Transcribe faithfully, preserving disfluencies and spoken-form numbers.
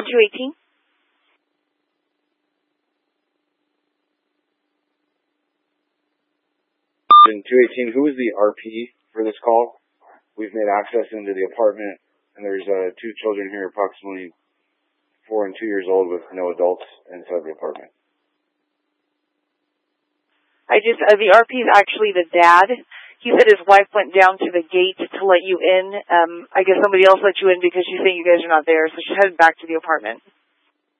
two eighteen. In two eighteen, who is the R P for this call? We've made access into the apartment, and there's uh, two children here, approximately four and two years old, with no adults inside the apartment. I just, uh, the R P is actually the dad. He said his wife went down to the gate to let you in. Um, I guess somebody else let you in because she's saying you guys are not there, so she's headed back to the apartment.